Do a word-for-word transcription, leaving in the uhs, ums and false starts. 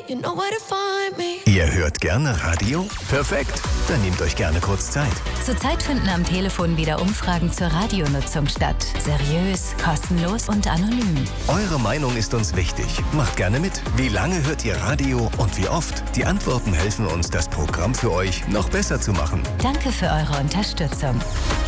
you know where to find me. Ihr hört gerne Radio? Perfekt, dann nehmt euch gerne kurz Zeit. Zurzeit finden am Telefon wieder Umfragen zur Radionutzung statt. Seriös, kostenlos und anonym. Eure Meinung ist uns wichtig. Macht gerne mit. Wie lange hört ihr Radio und wie oft? Die Antworten helfen uns, das Programm für euch noch besser zu machen. Danke für eure Unterstützung.